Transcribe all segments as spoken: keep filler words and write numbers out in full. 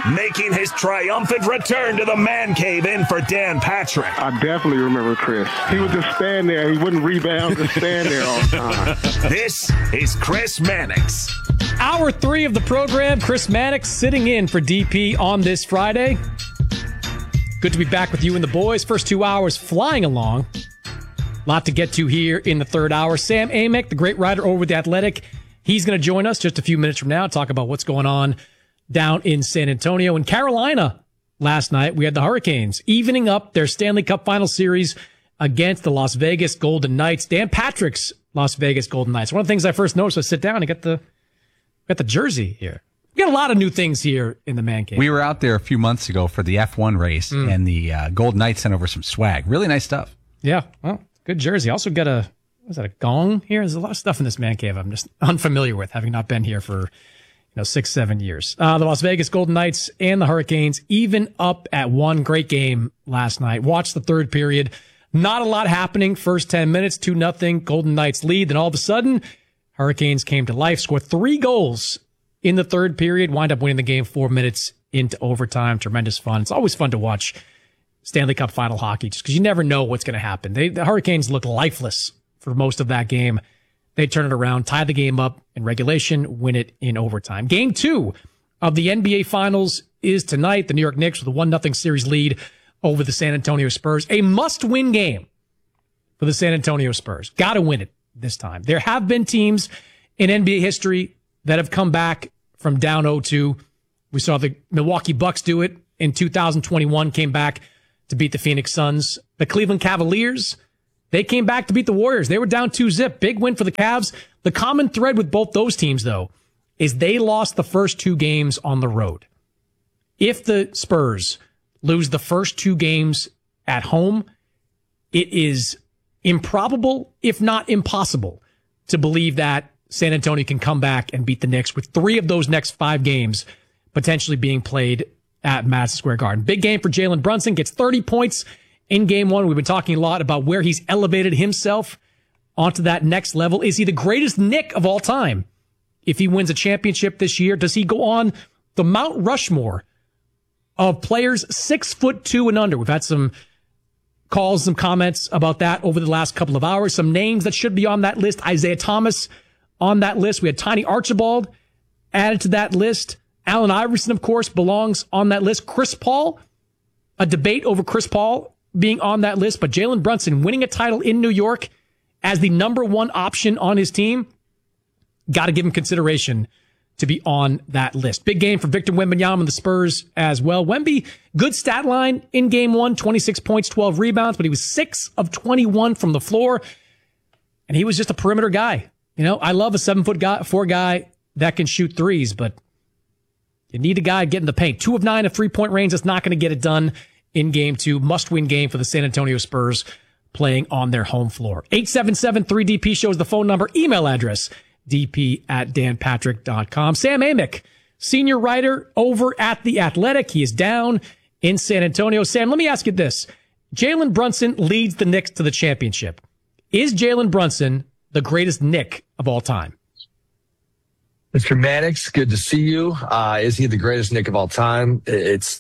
Making his triumphant return to the man cave in for Dan Patrick. I definitely remember Chris. He would just stand there. He wouldn't rebound, just stand there all the time. This is Chris Mannix. Hour three of the program. Chris Mannix sitting in for D P on this Friday. Good to be back with you and the boys. First two hours flying along. Lot to get to here in the third hour. Sam Amick, the great writer over with The Athletic, he's going to join us just a few minutes from now, talk about what's going on down in San Antonio. In Carolina last night, we had the Hurricanes evening up their Stanley Cup final series against the Las Vegas Golden Knights. Dan Patrick's Las Vegas Golden Knights. One of the things I first noticed was sit down and get the, get the jersey here. We got a lot of new things here in the man cave. We were out there a few months ago for the F one race, mm. and the uh, Golden Knights sent over some swag. Really nice stuff. Yeah, well, good jersey. Also got a, what is that, a gong here? There's a lot of stuff in this man cave I'm just unfamiliar with, having not been here for, you know, six, seven years. Uh, the Las Vegas Golden Knights and the Hurricanes even up at one. Great game last night. Watched the third period. Not a lot happening. First ten minutes, two nothing. Golden Knights lead. Then all of a sudden, Hurricanes came to life, scored three goals in the third period, wind up winning the game four minutes into overtime. Tremendous fun. It's always fun to watch Stanley Cup final hockey just because you never know what's going to happen. They, the Hurricanes looked lifeless for most of that game. They turn it around, tie the game up in regulation, win it in overtime. Game two of the N B A Finals is tonight. The New York Knicks with a one nothing series lead over the San Antonio Spurs. A must-win game for the San Antonio Spurs. Got to win it this time. There have been teams in N B A history that have come back from down oh two. We saw the Milwaukee Bucks do it in two thousand twenty-one, came back to beat the Phoenix Suns. The Cleveland Cavaliers, they came back to beat the Warriors. They were down two zip. Big win for the Cavs. The common thread with both those teams, though, is they lost the first two games on the road. If the Spurs lose the first two games at home, it is improbable, if not impossible, to believe that San Antonio can come back and beat the Knicks with three of those next five games potentially being played at Madison Square Garden. Big game for Jalen Brunson, gets thirty points in game one. We've been talking a lot about where he's elevated himself onto that next level. Is he the greatest Knick of all time? If he wins a championship this year, does he go on the Mount Rushmore of players six foot two and under? We've had some calls, some comments about that over the last couple of hours. Some names that should be on that list. Isaiah Thomas on that list. We had Tiny Archibald added to that list. Allen Iverson, of course, belongs on that list. Chris Paul, a debate over Chris Paul being on that list, but Jalen Brunson winning a title in New York as the number one option on his team, got to give him consideration to be on that list. Big game for Victor Wembanyama and the Spurs as well. Wemby, good stat line in game one, twenty-six points, twelve rebounds, but he was six of twenty-one from the floor, and he was just a perimeter guy. You know, I love a seven foot guy, four guy that can shoot threes, but you need a guy getting the paint. Two of nine of three-point range. That's not going to get it done in game two. Must-win game for the San Antonio Spurs playing on their home floor. eight seven seven three D P shows the phone number, email address, d p at dan patrick dot com. Sam Amick, senior writer over at The Athletic. He is down in San Antonio. Sam, let me ask you this. Jalen Brunson leads the Knicks to the championship. Is Jalen Brunson the greatest Knick of all time? Mister Mannix, good to see you. Uh, is he the greatest Knick of all time? It's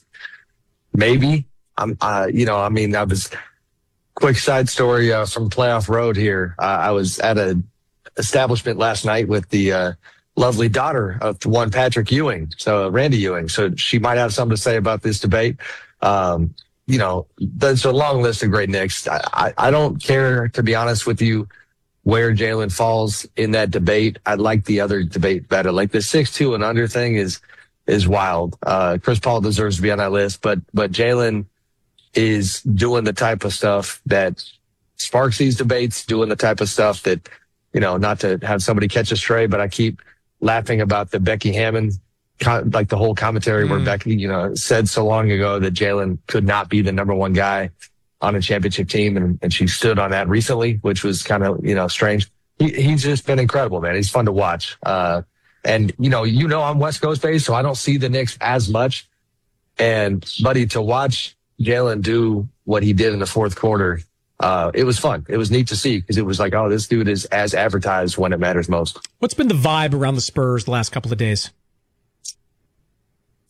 maybe. I'm, uh, you know, I mean, I was quick side story uh, from Playoff Road here. Uh, I was at an establishment last night with the uh, lovely daughter of one Patrick Ewing, so Randy Ewing. So she might have something to say about this debate. Um, you know, there's a long list of great Knicks. I, I, I don't care, to be honest with you, where Jalen falls in that debate. I like the other debate better. Like the six two and under thing is is wild. Uh, Chris Paul deserves to be on that list, but but Jalen is doing the type of stuff that sparks these debates, doing the type of stuff that, you know, not to have somebody catch a stray, but I keep laughing about the Becky Hammond, like the whole commentary mm. where Becky, you know, said so long ago that Jalen could not be the number one guy on a championship team, and, and she stood on that recently, which was kind of, you know, strange. He, he's just been incredible, man. He's fun to watch. Uh, and, you know, you know, I'm West Coast based, so I don't see the Knicks as much. And, buddy, to watch Jalen do what he did in the fourth quarter, uh, it was fun. It was neat to see because it was like, oh, this dude is as advertised when it matters most. What's been the vibe around the Spurs the last couple of days?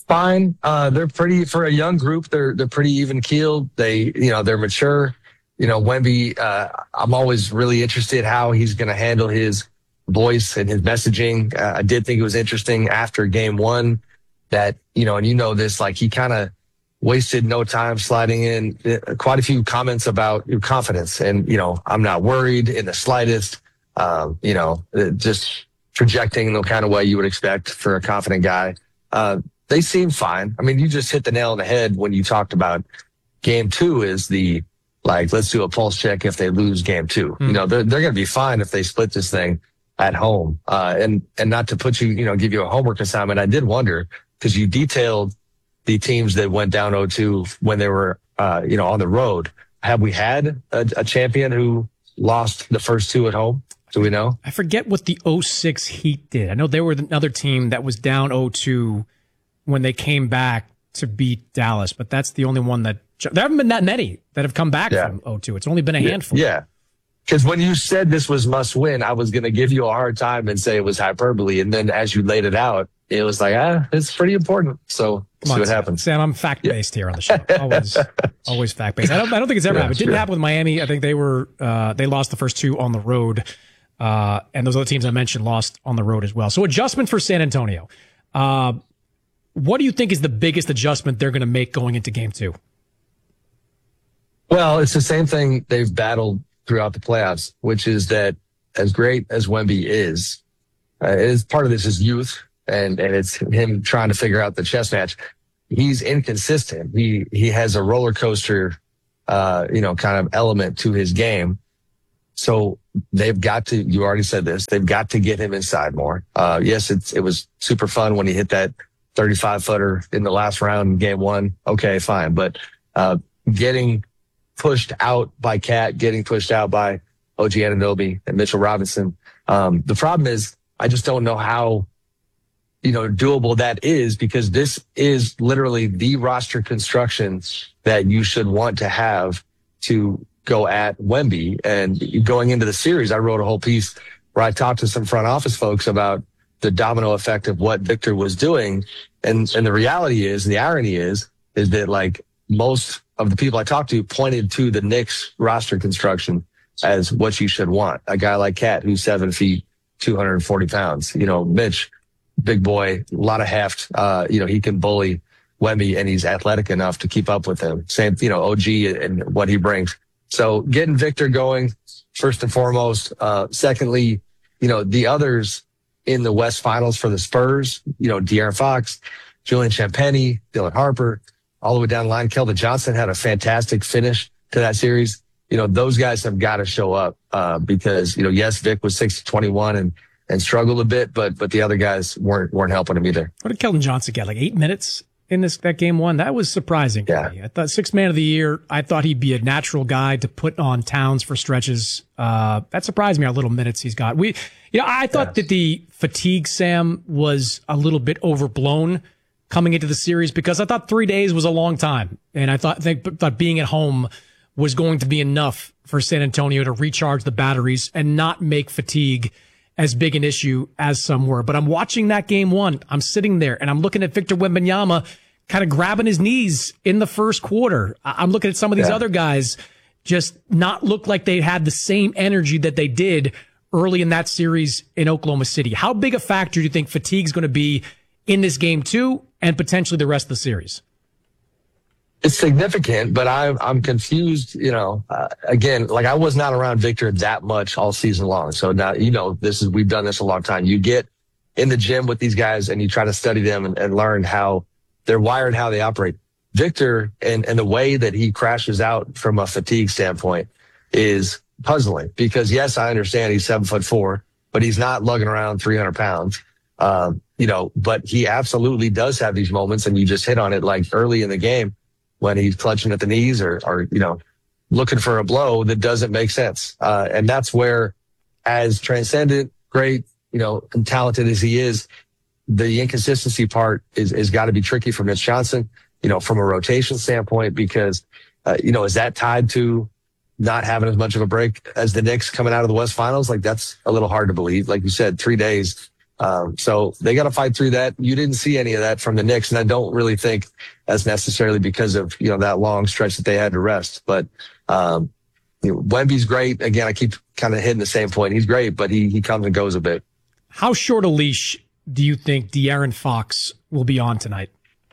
Fine. Uh, they're pretty, for a young group, they're, they're pretty even keeled. They, you know, they're mature. You know, Wemby, uh, I'm always really interested how he's going to handle his voice and his messaging. Uh, I did think it was interesting after game one that, you know, and you know this, like he kind of wasted no time sliding in uh, quite a few comments about your confidence. And, you know, I'm not worried in the slightest, um, you know, just projecting the kind of way you would expect for a confident guy. Uh, they seem fine. I mean, you just hit the nail on the head when you talked about game two is the, like, let's do a pulse check if they lose game two. Mm. You know, they're, they're going to be fine if they split this thing at home. Uh, and, and not to put you, you know, give you a homework assignment. I did wonder, because you detailed the teams that went down oh two when they were, uh, you know, on the road. Have we had a, a champion who lost the first two at home? Do we know? I forget what the oh six Heat did. I know they were another team that was down oh two when they came back to beat Dallas, but that's the only one that, there haven't been that many that have come back yeah. from oh two. It's only been a yeah. handful. Yeah. Because when you said this was must win, I was going to give you a hard time and say it was hyperbole. And then as you laid it out, it was like, ah, it's pretty important. So Come see on, what Sam. happens. Sam, I'm fact-based yeah. here on the show. Always, always fact-based. I don't, I don't think it's ever yeah, happened. It didn't sure. happen with Miami. I think they were, uh, they lost the first two on the road. Uh, and those other teams I mentioned lost on the road as well. So adjustment for San Antonio. Uh, what do you think is the biggest adjustment they're going to make going into game two? Well, it's the same thing they've battled throughout the playoffs, which is that as great as Wemby is, uh, it is part of this is youth and, and it's him trying to figure out the chess match. He's inconsistent. He, he has a roller coaster, uh, you know, kind of element to his game. So they've got to, you already said this, they've got to get him inside more. Uh, yes, it's, it was super fun when he hit that thirty-five footer in the last round in game one. Okay, fine. But, uh, getting pushed out by Cat, getting pushed out by O G Anunoby and Mitchell Robinson. Um, the problem is I just don't know how, you know, doable that is, because this is literally the roster construction that you should want to have to go at Wemby. And going into the series, I wrote a whole piece where I talked to some front office folks about the domino effect of what Victor was doing. And, and the reality is, the irony is, is that like most of the people I talked to pointed to the Knicks roster construction as what you should want. A guy like Cat, who's seven feet, two hundred forty pounds, you know, Mitch, big boy, a lot of heft. Uh, you know, he can bully Wemby and he's athletic enough to keep up with him. Same, you know, O G and what he brings. So getting Victor going first and foremost. Uh, secondly, you know, the others in the West Finals for the Spurs, you know, De'Aaron Fox, Julian Champagnie, Dylan Harper, all the way down the line. Keldon Johnson had a fantastic finish to that series. You know, those guys have got to show up, uh, because, you know, yes, Vic was six to twenty-one and, and struggled a bit, but, but the other guys weren't, weren't helping him either. What did Keldon Johnson get? Like eight minutes in this, that game one? That was surprising yeah. to me. I thought sixth man of the year. I thought he'd be a natural guy to put on Towns for stretches. Uh, that surprised me how little minutes he's got. We, you know, I thought yes. that the fatigue, Sam, was a little bit overblown coming into the series, because I thought three days was a long time. And I thought, think, thought being at home was going to be enough for San Antonio to recharge the batteries and not make fatigue as big an issue as some were. But I'm watching that game one. I'm sitting there and I'm looking at Victor Wembanyama kind of grabbing his knees in the first quarter. I'm looking at some of these yeah. other guys just not look like they had the same energy that they did early in that series in Oklahoma City. How big a factor do you think fatigue is going to be in this game two and potentially the rest of the series? It's significant, but I'm, I'm confused, you know, uh, again, like I was not around Victor that much all season long. So now, you know, this is, we've done this a long time. You get in the gym with these guys and you try to study them and, and learn how they're wired, how they operate. Victor and, and the way that he crashes out from a fatigue standpoint is puzzling, because yes, I understand he's seven foot four, but he's not lugging around three hundred pounds. Um, you know, but he absolutely does have these moments, and you just hit on it, like early in the game when he's clutching at the knees or, or, you know, looking for a blow that doesn't make sense. Uh, and that's where, as transcendent, great, you know, and talented as he is, the inconsistency part is, is got to be tricky for Mitch Johnson, you know, from a rotation standpoint, because, uh, you know, is that tied to not having as much of a break as the Knicks coming out of the West Finals? Like, that's a little hard to believe. Like you said, three days Um, so they got to fight through that. You didn't see any of that from the Knicks, and I don't really think that's necessarily because of, you know, that long stretch that they had to rest. But um, you know, Wemby's great. Again, I keep kind of hitting the same point. He's great, but he he comes and goes a bit. How short a leash do you think De'Aaron Fox will be on tonight?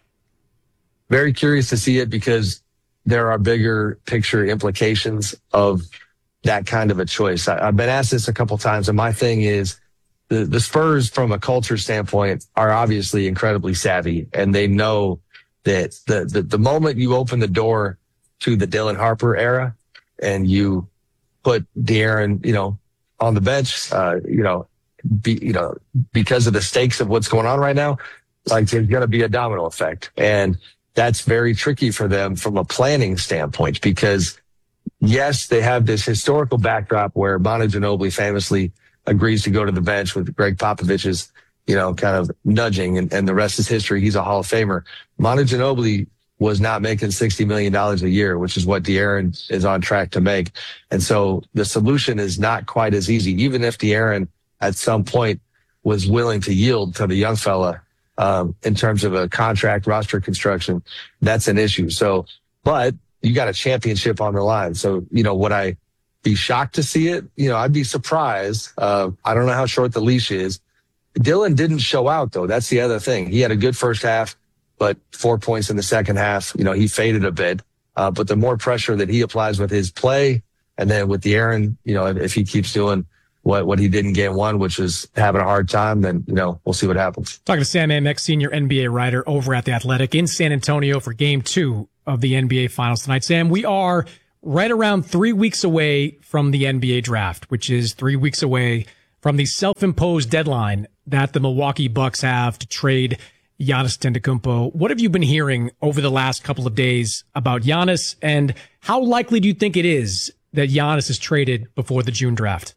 Very curious to see it because there are bigger picture implications of that kind of a choice. I, I've been asked this a couple times, and my thing is the, the Spurs, from a culture standpoint, are obviously incredibly savvy, and they know that the, the, the moment you open the door to the Dylan Harper era and you put De'Aaron, you know, on the bench, uh, you know, be, you know, because of the stakes of what's going on right now, like there's going to be a domino effect. And that's very tricky for them from a planning standpoint, because yes, they have this historical backdrop where Manu Ginobili famously agrees to go to the bench with Greg Popovich's, you know, kind of nudging, and, and the rest is history. He's a Hall of Famer. Manu Ginobili was not making sixty million dollars a year, which is what De'Aaron is on track to make. And so the solution is not quite as easy, even if De'Aaron at some point was willing to yield to the young fella um, in terms of a contract roster construction. That's an issue. So, but you got a championship on the line. So, you know, would I be shocked to see it? You know, I'd be surprised. Uh, I don't know how short the leash is. Dylan didn't show out, though. That's the other thing. He had a good first half, but four points in the second half. You know, he faded a bit. Uh, but the more pressure that he applies with his play, and then with De'Aaron, you know, if, if he keeps doing what, what he did in game one, which is having a hard time, then, you know, we'll see what happens. Talking to Sam Amick, senior N B A writer over at The Athletic in San Antonio for game two of the N B A Finals tonight. Sam, we are right around three weeks away from the N B A draft, which is three weeks away from the self-imposed deadline that the Milwaukee Bucks have to trade Giannis Antetokounmpo. What have you been hearing over the last couple of days about Giannis, and how likely do you think it is that Giannis is traded before the June draft?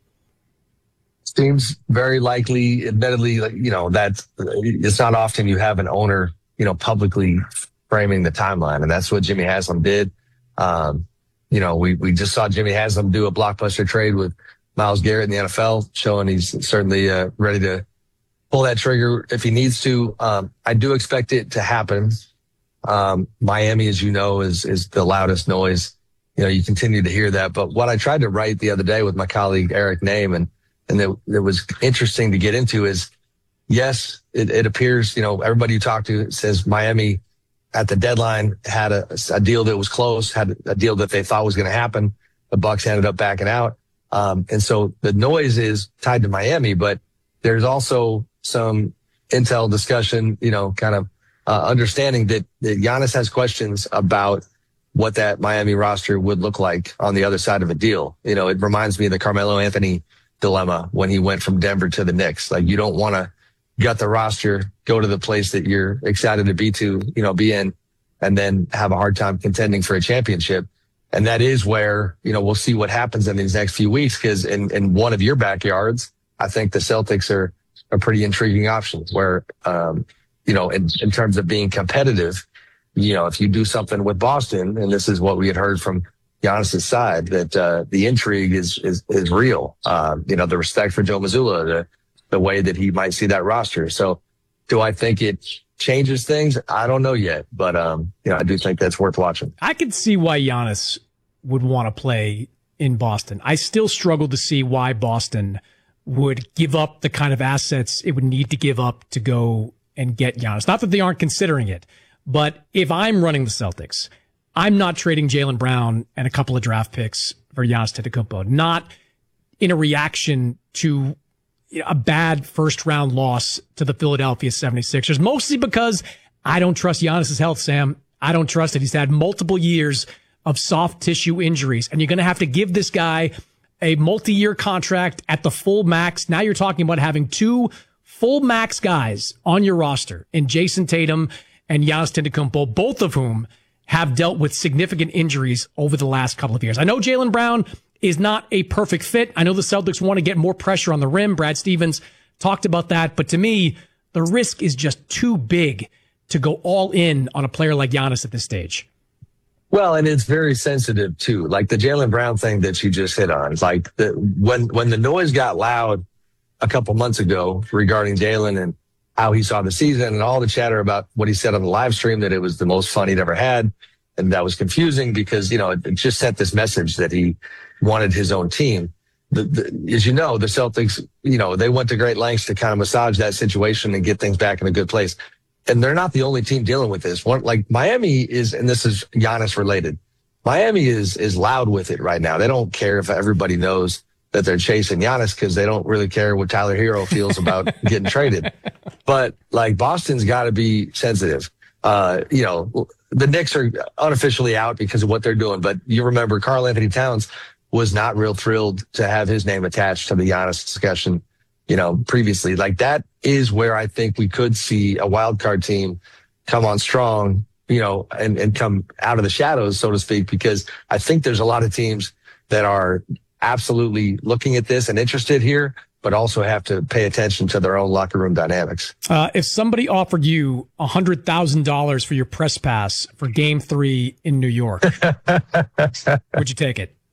Seems very likely. Admittedly, like, you know, that it's not often you have an owner, you know, publicly framing the timeline, and that's what Jimmy Haslam did. Um, you know, we, we just saw Jimmy Haslam do a blockbuster trade with Myles Garrett in the N F L, showing he's certainly uh, ready to pull that trigger if he needs to. Um, I do expect it to happen. Um, Miami, as you know, is is the loudest noise. You know, you continue to hear that. But what I tried to write the other day with my colleague Eric Name, and and it, it was interesting to get into, is yes, it, it appears, you know, everybody you talk to says Miami at the deadline had a, a deal that was close, had a deal that they thought was going to happen. The Bucks ended up backing out. Um, and so the noise is tied to Miami, but there's also some intel discussion, you know, kind of uh, understanding that, that Giannis has questions about what that Miami roster would look like on the other side of a deal. You know, it reminds me of the Carmelo Anthony dilemma when he went from Denver to the Knicks. Like, you don't want to gut the roster, go to the place that you're excited to be to, you know, be in, and then have a hard time contending for a championship. And that is where, you know, we'll see what happens in these next few weeks, because in, in one of your backyards, I think the Celtics are a pretty intriguing option where, um, you know, in, in terms of being competitive, you know, if you do something with Boston, and this is what we had heard from Giannis's side, that uh, the intrigue is is is real. Uh, you know, the respect for Joe Mazzulla, the the way that he might see that roster. So, do I think it changes things? I don't know yet, but um, you know, I do think that's worth watching. I could see why Giannis would want to play in Boston. I still struggle to see why Boston would give up the kind of assets it would need to give up to go and get Giannis. Not that they aren't considering it, but if I'm running the Celtics, I'm not trading Jaylen Brown and a couple of draft picks for Giannis Antetokounmpo. Not in a reaction to a bad first round loss to the Philadelphia seventy-sixers, mostly because I don't trust Giannis's health, Sam. I don't trust it. He's had multiple years of soft tissue injuries, and you're going to have to give this guy a multi-year contract at the full max. Now you're talking about having two full max guys on your roster in Jason Tatum and Giannis Antetokounmpo, both of whom have dealt with significant injuries over the last couple of years. I know Jaylen Brown is not a perfect fit. I know the Celtics want to get more pressure on the rim. Brad Stevens talked about that. But to me, the risk is just too big to go all in on a player like Giannis at this stage. Well, and it's very sensitive too. Like the Jaylen Brown thing that you just hit on. It's like the, when when the noise got loud a couple months ago regarding Jalen and how he saw the season and all the chatter about what he said on the live stream, that it was the most fun he'd ever had. And that was confusing because, you know, it, it just sent this message that he wanted his own team. The, the, as you know, the Celtics, you know, they went to great lengths to kind of massage that situation and get things back in a good place. And they're not the only team dealing with this. One, like Miami is, and this is Giannis related. Miami is, is loud with it right now. They don't care if everybody knows that they're chasing Giannis because they don't really care what Tyler Hero feels about getting traded. But like Boston's got to be sensitive. Uh, you know, the Knicks are unofficially out because of what they're doing. But you remember Karl Anthony Towns was not real thrilled to have his name attached to the Giannis discussion, you know, previously. Like that is where I think we could see a wild card team come on strong, you know, and, and come out of the shadows, so to speak, because I think there's a lot of teams that are absolutely looking at this and interested here, but also have to pay attention to their own locker room dynamics. Uh, if somebody offered you one hundred thousand dollars for your press pass for game three in New York, would you take it?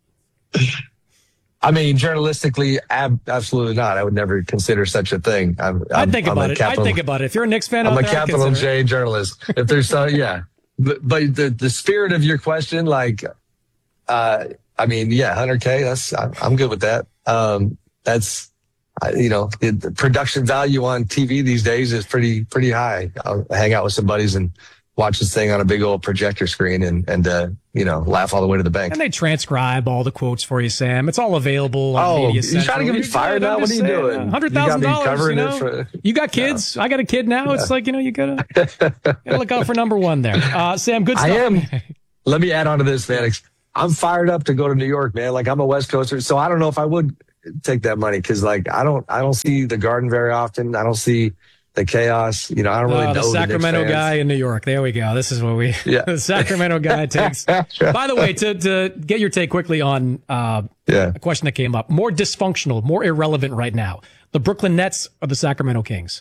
I mean, journalistically, ab- absolutely not. I would never consider such a thing. I'm, I'd think I'm about it. Capital, I'd think about it. If you're a Knicks fan, I'm out a there, capital I'd consider J it. journalist. If there's some, yeah. But, but the, the spirit of your question, like, uh, I mean, yeah, one hundred K, that's, I'm, I'm good with that. Um, that's, I, you know, the, the production value on T V these days is pretty, pretty high. I'll hang out with some buddies and watch this thing on a big old projector screen and, and, uh, you know, laugh all the way to the bank. And they transcribe all the quotes for you, Sam. It's all available on Oh, Media you Central. trying to get me You're fired good. now? I'm What are just you saying, doing? one hundred thousand dollars, you, covering know? it for- You got kids. I got a kid now. It's like, you know, you gotta, gotta look out for number one there. Uh, Sam, good stuff. I am. Let me add on to this, Mannix. I'm fired up to go to New York, man. Like I'm a West Coaster, so I don't know if I would take that money because, like, I don't, I don't see the Garden very often. I don't see the chaos. You know, I don't really Uh, know the Sacramento the Knicks fans. guy in New York. There we go. This is what we. Yeah. The Sacramento guy takes. By the way, to to get your take quickly on uh, Yeah. a question that came up: more dysfunctional, more irrelevant right now, the Brooklyn Nets or the Sacramento Kings?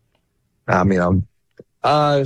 I mean, I'm, uh,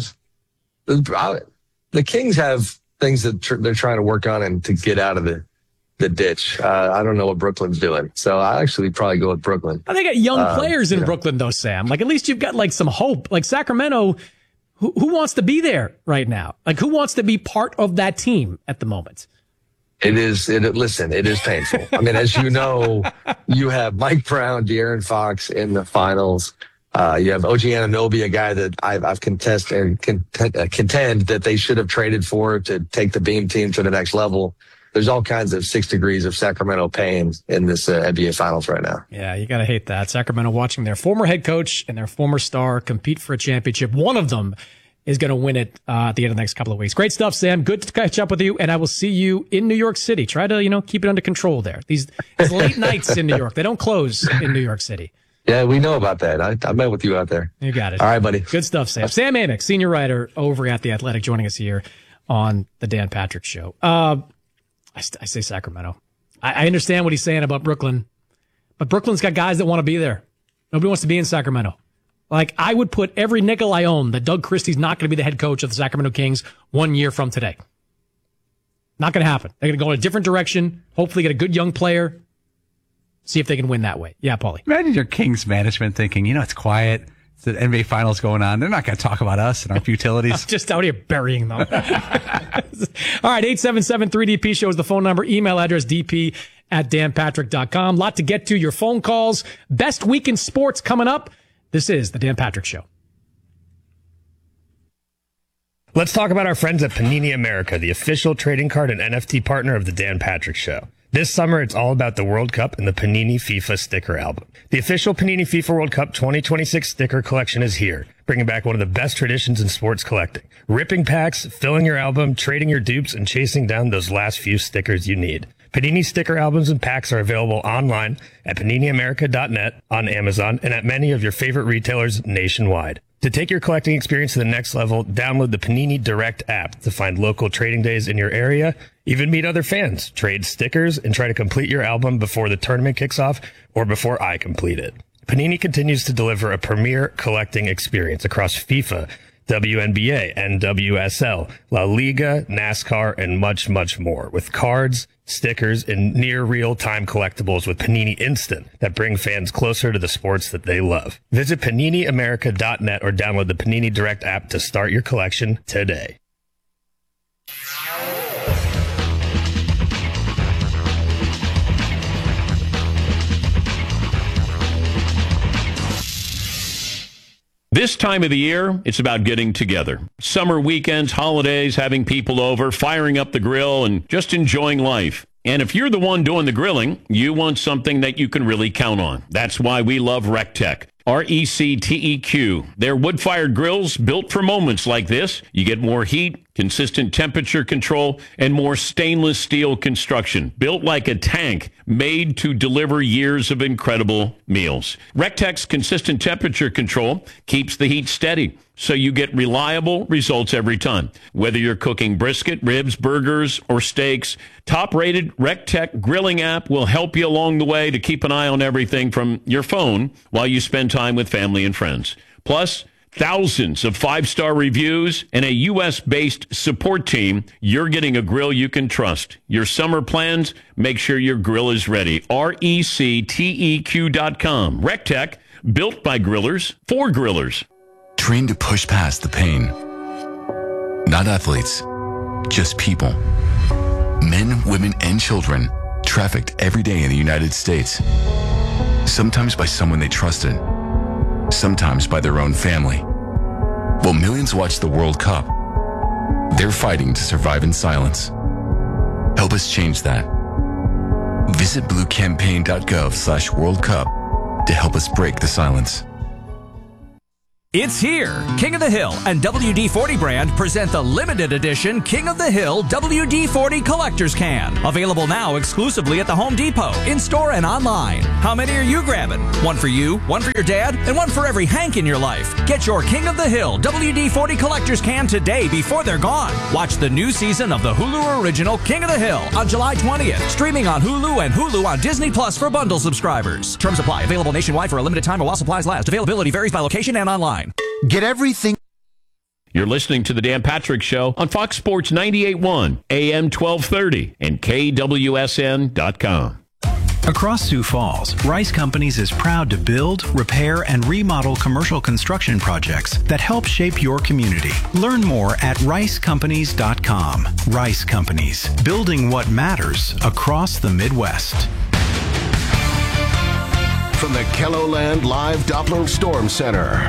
I, the Kings have things that tr- they're trying to work on and to get out of the, the ditch. Uh, I don't know what Brooklyn's doing. So I actually probably go with Brooklyn. They got young Um, players in yeah. Brooklyn, though, Sam. Like, at least you've got, like, some hope. Like, Sacramento, who, who wants to be there right now? Like, who wants to be part of that team at the moment? It is, it, listen, it is painful. I mean, as you know, you have Mike Brown, De'Aaron Fox in the finals. Uh, you have O G Anunoby, a guy that I've, I've contested, contend, uh, contend that they should have traded for to take the Beam team to the next level. There's all kinds of six degrees of Sacramento pain in this uh, N B A finals right now. Yeah, you got to hate that. Sacramento watching their former head coach and their former star compete for a championship. One of them is going to win it uh, at the end of the next couple of weeks. Great stuff, Sam. Good to catch up with you, and I will see you in New York City. Try to, you know, keep it under control there. These, these late nights in New York, they don't close in New York City. Yeah, we know about that. I, I met with you out there. You got it. All right, buddy. Good stuff, Sam. Sam Amick, senior writer over at The Athletic, joining us here on the Dan Patrick Show. Uh, I, st- I say Sacramento. I, I understand what he's saying about Brooklyn, but Brooklyn's got guys that want to be there. Nobody wants to be in Sacramento. Like, I would put every nickel I own that Doug Christie's not going to be the head coach of the Sacramento Kings one year from today. Not going to happen. They're going to go in a different direction, hopefully get a good young player, see if they can win that way. Yeah, Paulie. Imagine your Kings management thinking, you know, it's quiet. It's the N B A Finals going on. They're not going to talk about us and our futilities. Just out here burying them. All right, eight seven seven three D P show is the phone number. Email address dp at danpatrick dot com. Lot to get to. Your phone calls. Best week in sports coming up. This is the Dan Patrick Show. Let's talk about our friends at Panini America, the official trading card and N F T partner of the Dan Patrick Show. This summer, it's all about the World Cup and the Panini FIFA sticker album. The official Panini FIFA World Cup twenty twenty-six sticker collection is here, bringing back one of the best traditions in sports collecting. Ripping packs, filling your album, trading your dupes, and chasing down those last few stickers you need. Panini sticker albums and packs are available online at panini america dot net, on Amazon, and at many of your favorite retailers nationwide. To take your collecting experience to the next level, download the Panini Direct app to find local trading days in your area, even meet other fans, trade stickers, and try to complete your album before the tournament kicks off or before I complete it. Panini continues to deliver a premier collecting experience across FIFA, W N B A, N W S L, La Liga, NASCAR, and much, much more, with cards, stickers, and near real-time collectibles with Panini Instant that bring fans closer to the sports that they love. Visit panini america dot net or download the Panini Direct app to start your collection today. This time of the year, it's about getting together. Summer weekends, holidays, having people over, firing up the grill, and just enjoying life. And if you're the one doing the grilling, you want something that you can really count on. That's why we love RecTech. R E C T E Q. They're wood-fired grills built for moments like this. You get more heat, consistent temperature control, and more stainless steel construction. Built like a tank, made to deliver years of incredible meals. RecTech's consistent temperature control keeps the heat steady, so you get reliable results every time. Whether you're cooking brisket, ribs, burgers, or steaks, top-rated RecTech grilling app will help you along the way to keep an eye on everything from your phone while you spend time with family and friends. Plus, thousands of five-star reviews and a U S-based support team. You're getting a grill you can trust. Your summer plans, make sure your grill is ready. R E C T E Q dot com. RecTech, built by grillers, for grillers. Trained to push past the pain. Not athletes, just people. Men, women, and children trafficked every day in the United States. Sometimes by someone they trusted. Sometimes by their own family. While millions watch the World Cup, they're fighting to survive in silence. Help us change that. Visit blue campaign dot gov slash World Cup to help us break the silence. It's here. King of the Hill and W D forty brand present the limited edition King of the Hill W D forty Collector's Can. Available now exclusively at the Home Depot, in-store and online. How many are you grabbing? One for you, one for your dad, and one for every Hank in your life. Get your King of the Hill W D forty Collector's Can today before they're gone. Watch the new season of the Hulu original King of the Hill on July twentieth. Streaming on Hulu and Hulu on Disney Plus for bundle subscribers. Terms apply. Available nationwide for a limited time or while supplies last. Availability varies by location and online. Get everything. You're listening to The Dan Patrick Show on Fox Sports ninety-eight point one, A M twelve thirty, and K W S N dot com. Across Sioux Falls, Rice Companies is proud to build, repair, and remodel commercial construction projects that help shape your community. Learn more at rice companies dot com. Rice Companies, building what matters across the Midwest. From the KELOLAND Live Doppler Storm Center.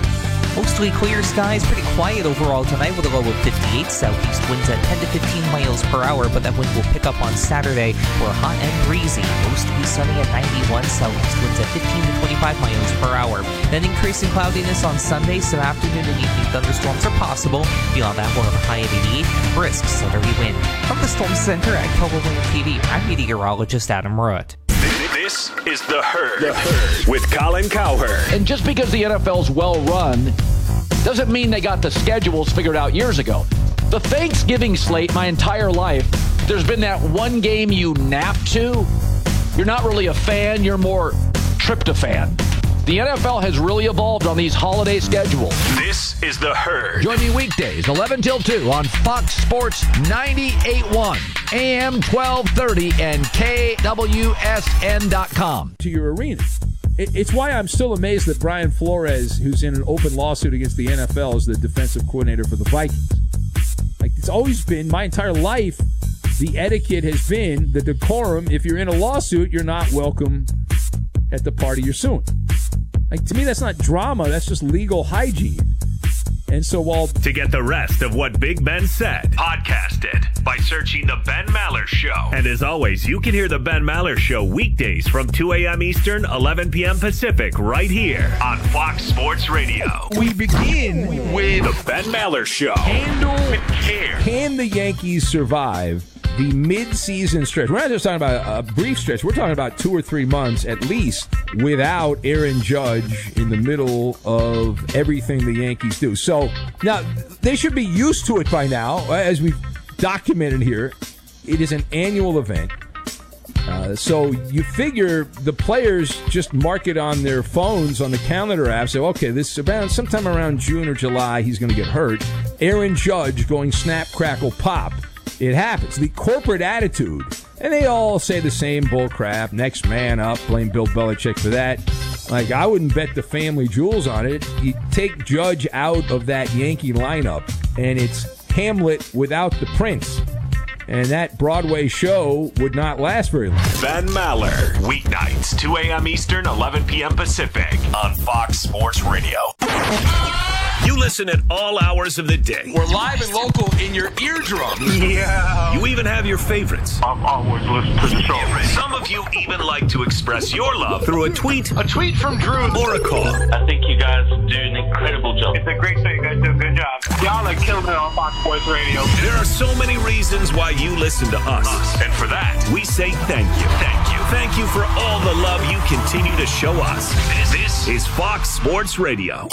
Mostly clear skies, pretty quiet overall tonight with a low of fifty-eight. Southeast winds at ten to fifteen miles per hour, but that wind will pick up on Saturday. We're hot and breezy. Mostly sunny at ninety-one. Southeast winds at fifteen to twenty-five miles per hour. Then increasing cloudiness on Sunday. Some afternoon and evening thunderstorms are possible. Beyond that, we'll have a high of eighty-eight. Brisk southerly wind. From the Storm Center at KELOLAND T V, I'm meteorologist Adam Root. This is The Herd, the Herd with Colin Cowherd. And just because the N F L's well run doesn't mean they got the schedules figured out years ago. The Thanksgiving slate, my entire life, there's been that one game you nap to. You're not really a fan, you're more tryptophan. The N F L has really evolved on these holiday schedules. This is The Herd. Join me weekdays, eleven till two on Fox Sports ninety-eight point one, A M twelve thirty, and K W S N dot com. To your arena. It's why I'm still amazed that Brian Flores, who's in an open lawsuit against the N F L, is the defensive coordinator for the Vikings. Like, it's always been, my entire life, the etiquette has been, the decorum, if you're in a lawsuit, you're not welcome at the party you're suing. Like, to me, that's not drama. That's just legal hygiene. And so while... To get the rest of what Big Ben said, podcast it by searching The Ben Maller Show. And as always, you can hear The Ben Maller Show weekdays from two a.m. Eastern, eleven p.m. Pacific, right here on Fox Sports Radio. We begin with... The Ben Maller Show. Handle with care. Can the Yankees survive the mid-season stretch? We're not just talking about a brief stretch. We're talking about two or three months at least without Aaron Judge in the middle of everything the Yankees do. So now they should be used to it by now, as we've documented here. It is an annual event. Uh, so you figure the players just mark it on their phones on the calendar app. Say, okay, this is about sometime around June or July he's going to get hurt. Aaron Judge going snap, crackle, pop. It happens. The corporate attitude, And they all say the same bull crap. Next man up, blame Bill Belichick for that. Like, I wouldn't bet the family jewels on it. You take Judge out of that Yankee lineup, and it's Hamlet without the prince. And that Broadway show would not last very long. Ben Maller, weeknights, two a.m. Eastern, eleven p.m. Pacific, on Fox Sports Radio. You listen at all hours of the day. We're live and local in your eardrum. Yeah. You even have your favorites. I've always listened to the show. Some of you even like to express your love through a tweet, A tweet from Drew. or a call. I think you guys do an incredible job. It's a great show. You guys do a good job. Y'all are killing it on Fox Sports Radio. There are so many reasons why you listen to us. And for that, we say thank you. Thank you. Thank you for all the love you continue to show us. This is Fox Sports Radio.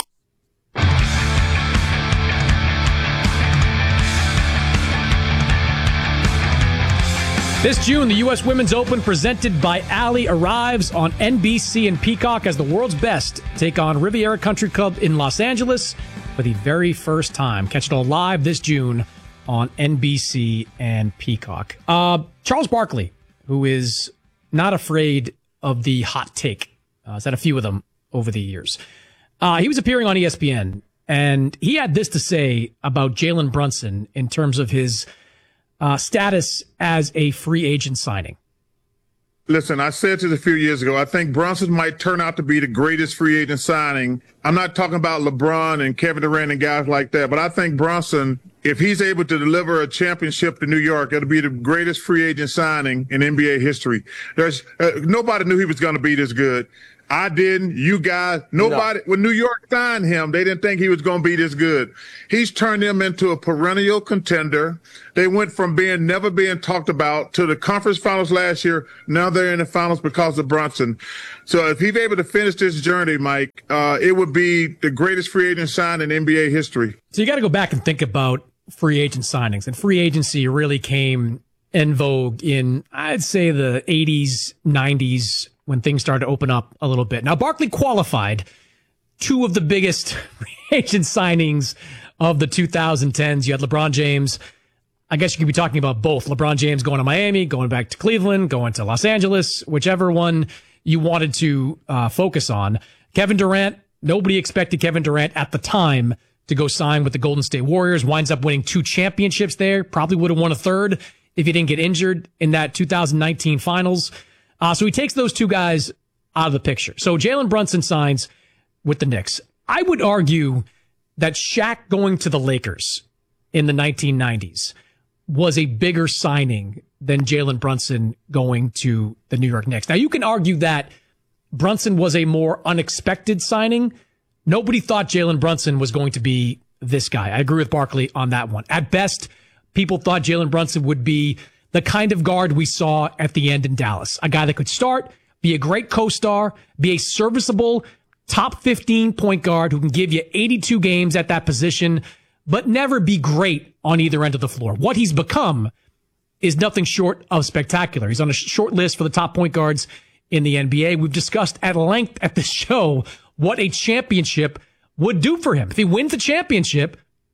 This June, the U S Women's Open presented by Alley arrives on N B C and Peacock as the world's best take on Riviera Country Club in Los Angeles for the very first time. Catch it all live this June on N B C and Peacock. Uh, Charles Barkley, who is not afraid of the hot take, uh, has had a few of them over the years. Uh, he was appearing on E S P N, and he had this to say about Jalen Brunson in terms of his Uh, status as a free agent signing. Listen, I said this a few years ago, I think Brunson might turn out to be the greatest free agent signing. I'm not talking about LeBron and Kevin Durant and guys like that, but I think Brunson, if he's able to deliver a championship to New York, it'll be the greatest free agent signing in N B A history. There's uh, nobody knew he was going to be this good. I didn't. You guys, nobody. No. When New York signed him, they didn't think he was going to be this good. He's turned them into a perennial contender. They went from being never being talked about to the conference finals last year. Now they're in the finals because of Brunson. So if he's able to finish this journey, Mike, uh, it would be the greatest free agent sign in N B A history. So you got to go back and think about free agent signings. And free agency really came in vogue in, I'd say, the eighties, nineties, when things started to open up a little bit. Now, Barkley qualified two of the biggest free agent signings of the two thousand tens. You had LeBron James. I guess you could be talking about both. LeBron James going to Miami, going back to Cleveland, going to Los Angeles, whichever one you wanted to uh, focus on. Kevin Durant, nobody expected Kevin Durant at the time to go sign with the Golden State Warriors. Winds up winning two championships there. Probably would have won a third if he didn't get injured in that two thousand nineteen finals. Uh, so he takes those two guys out of the picture. So Jalen Brunson signs with the Knicks. I would argue that Shaq going to the Lakers in the nineteen nineties was a bigger signing than Jalen Brunson going to the New York Knicks. Now, you can argue that Brunson was a more unexpected signing. Nobody thought Jalen Brunson was going to be this guy. I agree with Barkley on that one. At best, people thought Jalen Brunson would be the kind of guard we saw at the end in Dallas. A guy that could start, be a great co-star, be a serviceable top fifteen point guard who can give you eighty-two games at that position, but never be great on either end of the floor. What he's become is nothing short of spectacular. He's on a short list for the top point guards in the N B A. We've discussed at length at the show what a championship would do for him. If he wins the championship,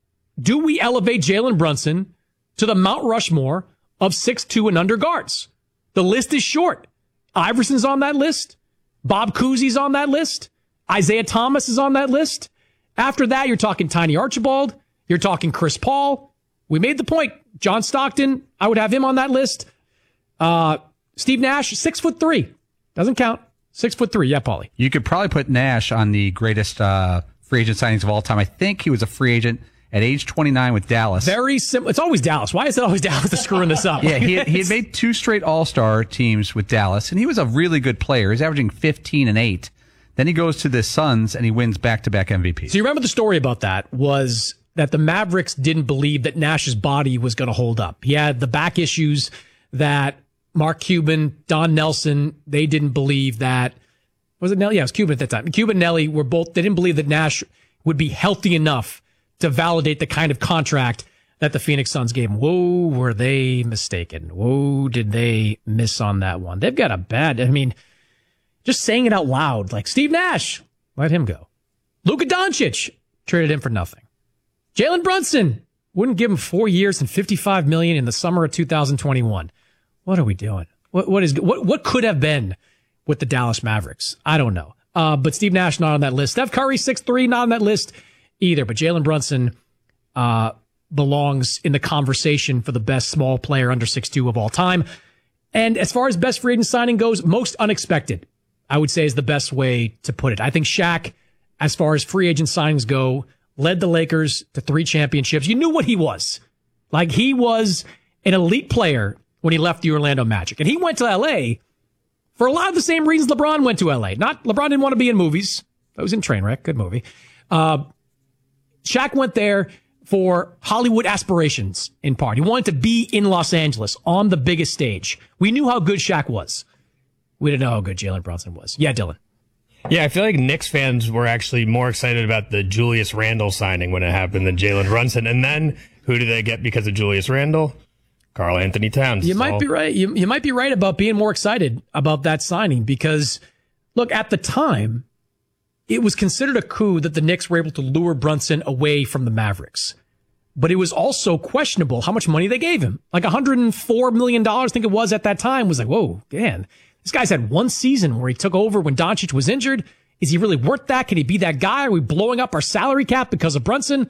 do we elevate Jalen Brunson to the Mount Rushmore of six two and under guards? The list is short. Iverson's on that list. Bob Cousy's on that list. Isaiah Thomas is on that list. After that, you're talking Tiny Archibald. You're talking Chris Paul. We made the point. John Stockton, I would have him on that list. Uh, Steve Nash, six foot three. Doesn't count. Six foot three. Yeah, Paulie. You could probably put Nash on the greatest uh, free agent signings of all time. I think he was a free agent at age twenty-nine with Dallas. Very simple. It's always Dallas. Why is it always Dallas that's screwing this up? Yeah, he had, he had made two straight All-Star teams with Dallas, and he was a really good player. He's averaging fifteen and eight. Then he goes to the Suns, and he wins back-to-back M V Ps. So you remember the story about that was that the Mavericks didn't believe that Nash's body was going to hold up. He had the back issues that Mark Cuban, Don Nelson, they didn't believe that. Was it Nelly? Yeah, it was Cuban at that time. Cuban and Nelly were both, they didn't believe that Nash would be healthy enough to validate the kind of contract that the Phoenix Suns gave him. Whoa, were they mistaken? Whoa, did they miss on that one? They've got a bad, I mean, just saying it out loud, like Steve Nash, let him go. Luka Doncic, traded him for nothing. Jalen Brunson, wouldn't give him four years and fifty-five million dollars in the summer of two thousand twenty-one. What are we doing? What what is what what could have been with the Dallas Mavericks? I don't know. Uh, but Steve Nash not on that list. Steph Curry six three not on that list either. But Jalen Brunson uh, belongs in the conversation for the best small player under six two of all time. And as far as best free agent signing goes, most unexpected, I would say, is the best way to put it. I think Shaq, as far as free agent signings go, led the Lakers to three championships. You knew what he was. Like, he was an elite player when he left the Orlando Magic. And he went to L A for a lot of the same reasons LeBron went to L A. Not, LeBron didn't want to be in movies. That was in Trainwreck. Good movie. Uh, Shaq went there for Hollywood aspirations, in part. He wanted to be in Los Angeles on the biggest stage. We knew how good Shaq was. We didn't know how good Jalen Brunson was. Yeah, Dylan. Yeah, I feel like Knicks fans were actually more excited about the Julius Randle signing when it happened than Jalen Brunson. And then who do they get because of Julius Randle? Karl Anthony Towns. You might so. be right. You, you might be right about being more excited about that signing because, look, at the time, it was considered a coup that the Knicks were able to lure Brunson away from the Mavericks. But it was also questionable how much money they gave him. Like one hundred four million dollars, I think it was at that time, was like, whoa, man. This guy's had one season where he took over when Doncic was injured. Is he really worth that? Can he be that guy? Are we blowing up our salary cap because of Brunson?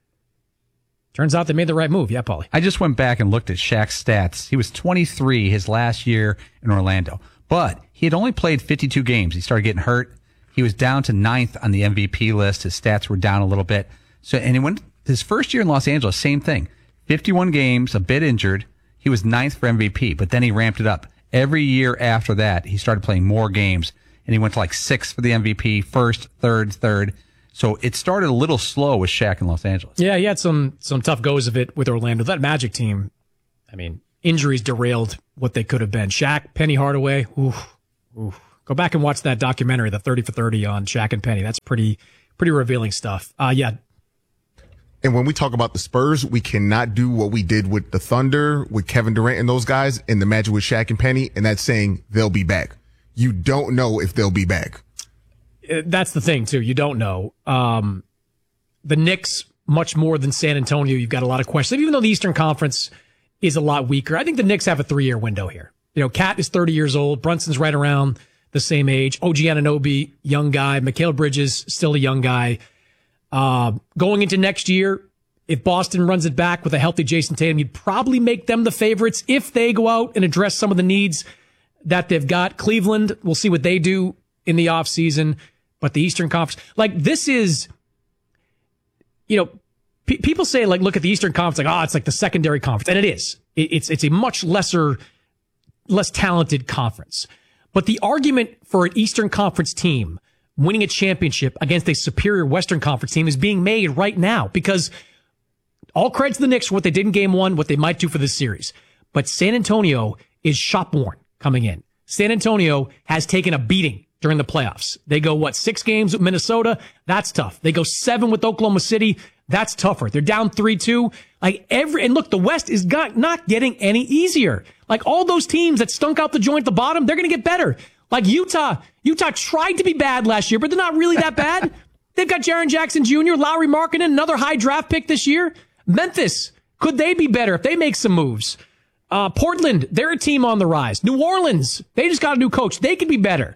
Turns out they made the right move. Yeah, Paulie. I just went back and looked at Shaq's stats. He was twenty-three his last year in Orlando, but he had only played fifty-two games. He started getting hurt. He was down to ninth on the M V P list. His stats were down a little bit. So, and he went his first year in Los Angeles, same thing. fifty-one games, a bit injured. He was ninth for M V P, but then he ramped it up. Every year after that, he started playing more games, and he went to like sixth for the M V P, first, third, third. So it started a little slow with Shaq in Los Angeles. Yeah, he had some some tough goes of it with Orlando. That Magic team, I mean, injuries derailed what they could have been. Shaq, Penny Hardaway, ooh, ooh. Go back and watch that documentary, the thirty for thirty on Shaq and Penny. That's pretty pretty revealing stuff. Uh, yeah. And when we talk about the Spurs, we cannot do what we did with the Thunder, with Kevin Durant and those guys, and the Magic with Shaq and Penny, and that's saying they'll be back. You don't know if they'll be back. That's the thing, too. You don't know. Um, the Knicks, much more than San Antonio, you've got a lot of questions. Even though the Eastern Conference is a lot weaker, I think the Knicks have a three-year window here. You know, Cat is thirty years old. Brunson's right around the same age. O G Anunoby, young guy. Mikal Bridges, still a young guy. Uh, going into next year, if Boston runs it back with a healthy Jason Tatum, you'd probably make them the favorites if they go out and address some of the needs that they've got. Cleveland, we'll see what they do in the offseason. But the Eastern Conference, like this is, you know, pe- people say, like, look at the Eastern Conference, like, oh, it's like the secondary conference. And it is. It, it's, it's a much lesser, less talented conference. But the argument for an Eastern Conference team winning a championship against a superior Western Conference team is being made right now because all credit to the Knicks for what they did in game one, what they might do for this series. But San Antonio is shop-worn coming in. San Antonio has taken a beating during the playoffs. They go, what, six games with Minnesota? That's tough. They go seven with Oklahoma City. That's tougher. They're down three two. Like every, and look, the West is got, not getting any easier. Like all those teams that stunk out the joint at the bottom, they're going to get better. Like Utah, Utah tried to be bad last year, but they're not really that bad. They've got Jaren Jackson Junior, Lowry Markkanen, another high draft pick this year. Memphis, could they be better if they make some moves? Uh, Portland, they're a team on the rise. New Orleans, they just got a new coach. They could be better.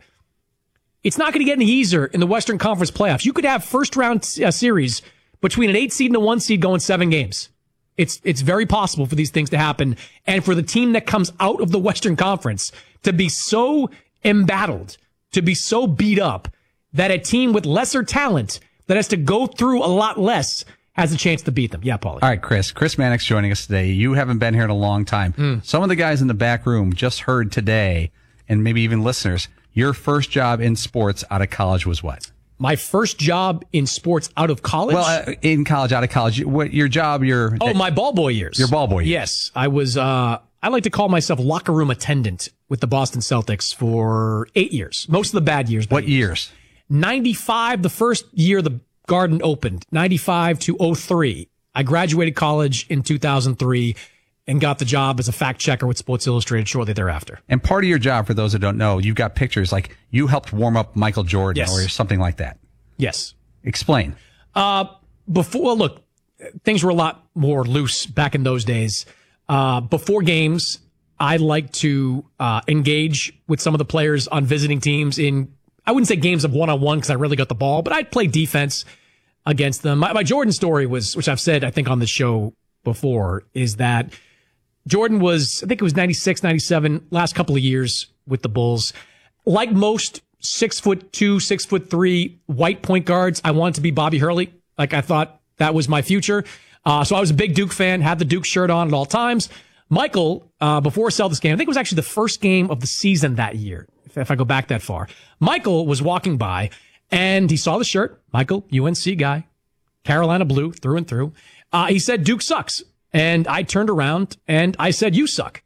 It's not going to get any easier in the Western Conference playoffs. You could have first round uh, series between an eight seed and a one seed going seven games. It's, it's very possible for these things to happen. And for the team that comes out of the Western Conference to be so embattled, to be so beat up that a team with lesser talent that has to go through a lot less has a chance to beat them. Yeah, Paulie. All right, Chris. Chris Mannix joining us today. You haven't been here in a long time. Mm. Some of the guys in the back room just heard today, and maybe even listeners, your first job in sports out of college was what? My first job in sports out of college? Well, uh, in college, out of college. What your job, your... Oh, my ball boy years. Your ball boy years. Yes. I was, uh, I like to call myself locker room attendant with the Boston Celtics for eight years. Most of the bad years. What years? ninety-five, the first year the Garden opened, ninety-five to oh three. I graduated college in two thousand three and got the job as a fact checker with Sports Illustrated shortly thereafter. And part of your job, for those that don't know, you've got pictures like you helped warm up Michael Jordan yes. or something like that. Yes. Explain. Uh, before, well, look, things were a lot more loose back in those days. Uh, before games, I like to uh, engage with some of the players on visiting teams in, I wouldn't say games of one-on-one because I really got the ball, but I'd play defense against them. My, my Jordan story was, which I've said, I think on the show before, is that Jordan was, I think it was ninety-six, ninety-seven, last couple of years with the Bulls. Like most six foot two, six foot three white point guards, I wanted to be Bobby Hurley. Like I thought that was my future. Uh, so I was a big Duke fan, had the Duke shirt on at all times. Michael, uh, before Celtics game, I think it was actually the first game of the season that year, if, if I go back that far. Michael was walking by and he saw the shirt. Michael, U N C guy, Carolina blue through and through. Uh, he said, Duke sucks. And I turned around and I said, you suck.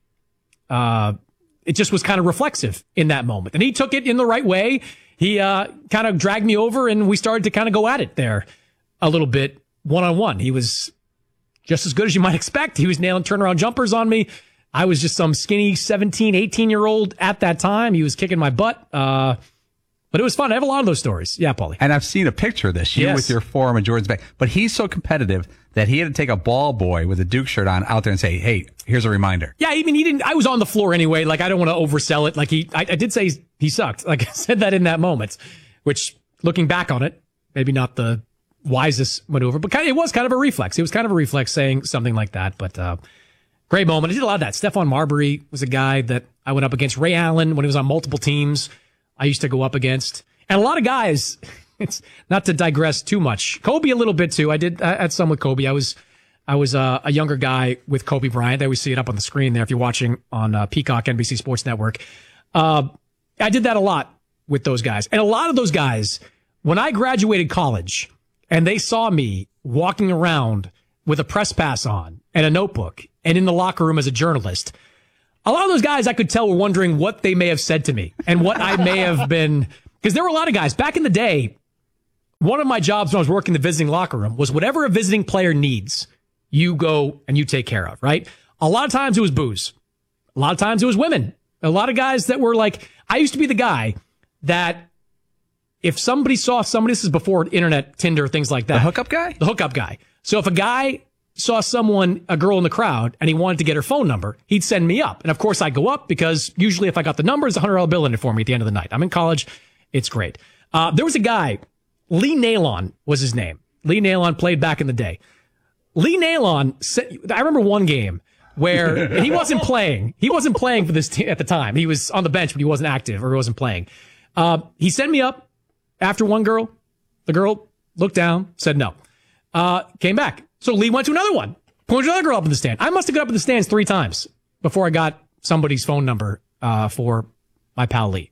Uh, it just was kind of reflexive in that moment. And he took it in the right way. He, uh, kind of dragged me over and we started to kind of go at it there a little bit one on one. He was just as good as you might expect. He was nailing turnaround jumpers on me. I was just some skinny seventeen, eighteen year old at that time. He was kicking my butt. Uh, But it was fun. I have a lot of those stories. Yeah, Paulie. And I've seen a picture of this, you Yes. with your form and Jordan's back. But he's so competitive that he had to take a ball boy with a Duke shirt on out there and say, hey, here's a reminder. Yeah, I mean, he didn't, I was on the floor anyway. Like, I don't want to oversell it. Like, he, I, I did say he, he sucked. Like, I said that in that moment, which, looking back on it, maybe not the wisest maneuver, but kind of, it was kind of a reflex. It was kind of a reflex saying something like that. But, uh, great moment. I did a lot of that. Stephon Marbury was a guy that I went up against. Ray Allen, when he was on multiple teams, I used to go up against. And a lot of guys, it's not to digress too much. Kobe a little bit too. I did, I had some with Kobe. I was, I was uh, a younger guy with Kobe Bryant. I always see it up on the screen there if you're watching on uh, Peacock, N B C Sports Network. Uh, I did that a lot with those guys. And a lot of those guys, when I graduated college and they saw me walking around with a press pass on and a notebook and in the locker room as a journalist, a lot of those guys I could tell were wondering what they may have said to me and what I may have been. Because there were a lot of guys back in the day. One of my jobs when I was working the visiting locker room was whatever a visiting player needs, you go and you take care of, right? A lot of times it was booze. A lot of times it was women. A lot of guys that were like, I used to be the guy that if somebody saw somebody, this is before internet, Tinder, things like that. The hookup guy? The hookup guy. So if a guy saw someone, a girl in the crowd, and he wanted to get her phone number, he'd send me up. And of course I go up because usually if I got the number, it's a hundred dollar bill in it for me at the end of the night. I'm in college. It's great. Uh, there was a guy, Lee Nailon was his name. Lee Nailon played back in the day. Lee Nailon, I remember one game where and he wasn't playing. He wasn't playing for this team at the time. He was on the bench, but he wasn't active or he wasn't playing. Uh, he sent me up after one girl. The girl looked down, said no. Uh, came back. So Lee went to another one, pointed another girl up in the stand. I must have got up in the stands three times before I got somebody's phone number uh, for my pal Lee.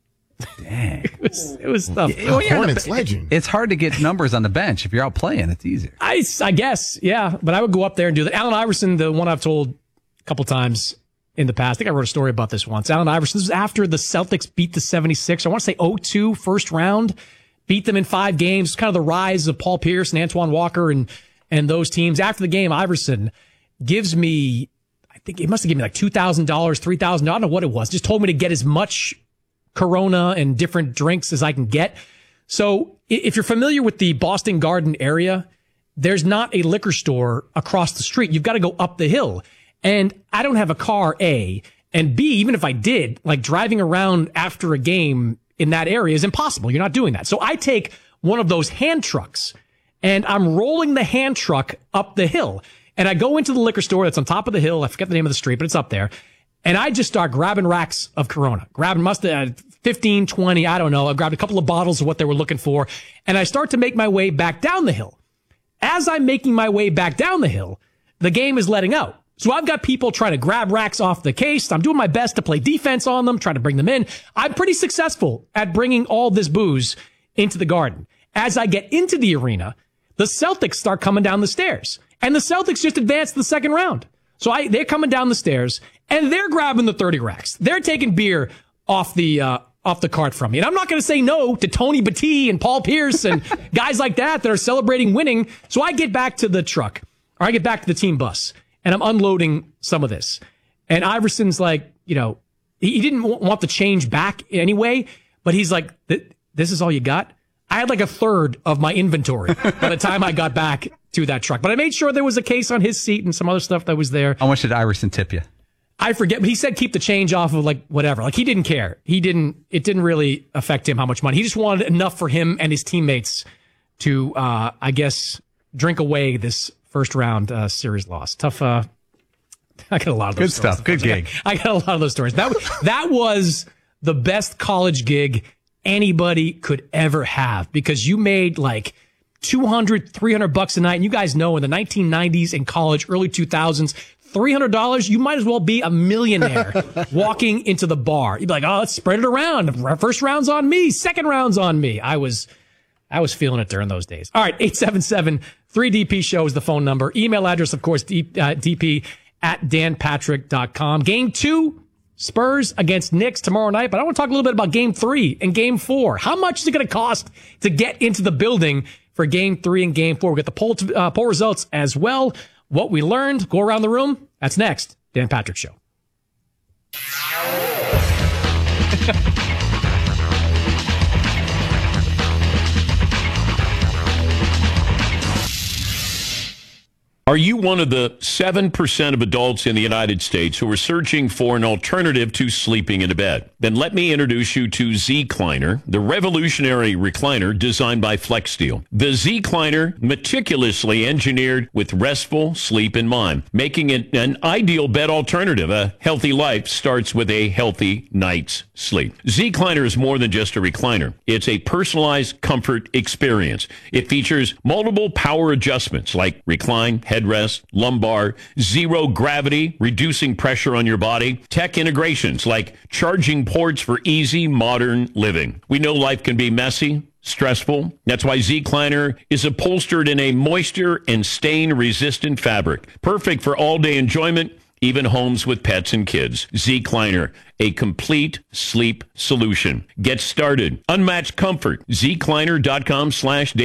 Dang. It was, it was tough. Yeah, yeah, Hornets legend. It's hard to get numbers on the bench. If you're out playing, it's easier. I, I guess, yeah. But I would go up there and do that. Allen Iverson, the one I've told a couple times in the past, I think I wrote a story about this once. Allen Iverson, this was after the Celtics beat the seventy-six. I want to say oh two, first round. Beat them in five games. Kind of the rise of Paul Pierce and Antoine Walker and, and those teams. After the game, Iverson gives me, I think it must have given me like two thousand dollars, three thousand dollars. I don't know what it was. Just told me to get as much Corona and different drinks as I can get. So if you're familiar with the Boston Garden area, there's not a liquor store across the street. You've got to go up the hill. And I don't have a car, A. And B, even if I did, like driving around after a game in that area is impossible. You're not doing that. So I take one of those hand trucks and I'm rolling the hand truck up the hill. And I go into the liquor store that's on top of the hill. I forget the name of the street, but it's up there. And I just start grabbing racks of Corona, grabbing must have fifteen, twenty, I don't know. I grabbed a couple of bottles of what they were looking for. And I start to make my way back down the hill. As I'm making my way back down the hill, the game is letting out. So I've got people trying to grab racks off the case. I'm doing my best to play defense on them, trying to bring them in. I'm pretty successful at bringing all this booze into the Garden. As I get into the arena, the Celtics start coming down the stairs. And the Celtics just advanced to the second round. So I, they're coming down the stairs and they're grabbing the thirty racks. They're taking beer off the, uh, off the cart from me. And I'm not going to say no to Tony Battie and Paul Pierce and guys like that that are celebrating winning. So I get back to the truck or I get back to the team bus and I'm unloading some of this. And Iverson's like, you know, he, he didn't w- want the change back anyway, but he's like, this is all you got? I had like a third of my inventory by the time I got back to that truck. But I made sure there was a case on his seat and some other stuff that was there. How much did Iverson tip you? I forget, but he said keep the change off of like whatever. Like he didn't care. He didn't. It didn't really affect him how much money. He just wanted enough for him and his teammates to, uh, I guess, drink away this first round uh, series loss. Tough. Uh, I got a lot of those good stories. stuff. Good gig. I got, I got a lot of those stories. That that was the best college gig anybody could ever have because you made like two hundred, three hundred bucks a night. And you guys know in the nineteen nineties in college, early two thousands, three hundred dollars, you might as well be a millionaire walking into the bar. You'd be like, oh, let's spread it around. First round's on me. Second round's on me. I was, I was feeling it during those days. All right. eight seven seven, three D P show is the phone number. Email address, of course, D, uh, dp at dan patrick dot com. Game two, Spurs against Knicks tomorrow night. But I want to talk a little bit about game three and game four. How much is it going to cost to get into the building for game three and game four? We got the poll, uh, poll results as well. What we learned, go around the room. That's next. Dan Patrick Show. Are you one of the seven percent of adults in the United States who are searching for an alternative to sleeping in a bed? Then let me introduce you to Z-Cliner, the revolutionary recliner designed by FlexSteel. The Z-Cliner, meticulously engineered with restful sleep in mind, making it an ideal bed alternative. A healthy life starts with a healthy night's sleep. Z-Cliner is more than just a recliner. It's a personalized comfort experience. It features multiple power adjustments like recline, headrest, lumbar, zero gravity, reducing pressure on your body, tech integrations like charging ports for easy modern living. We know life can be messy, stressful. That's why Z-Cliner is upholstered in a moisture and stain-resistant fabric, perfect for all-day enjoyment, even homes with pets and kids. Z-Cliner, a complete sleep solution. Get started. Unmatched comfort. Z Cliner dot com slash